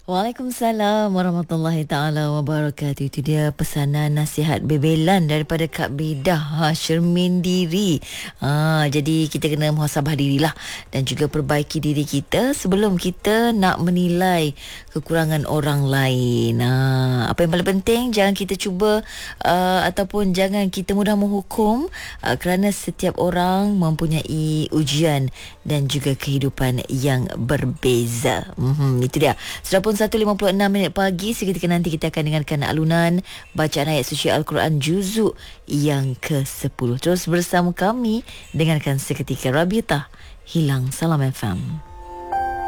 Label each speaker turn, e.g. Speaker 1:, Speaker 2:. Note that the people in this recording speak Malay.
Speaker 1: Waalaikumsalam warahmatullahi taala wabarakatuh. Itu dia pesanan nasihat bebelan daripada Kak Bedah, Shermin diri. Jadi kita kena muhasabah dirilah dan juga perbaiki diri kita sebelum kita nak menilai kekurangan orang lain. Apa yang paling penting, jangan kita cuba ataupun jangan kita mudah menghukum, kerana setiap orang mempunyai ujian dan juga kehidupan yang berbeza. Itu dia. Sudah pun 1.56 pagi. Seketika nanti kita akan dengarkan alunan bacaan ayat suci Al-Quran juzuk yang ke-10. Terus bersama kami dengarkan seketika Rabitah Hilang Salam FM.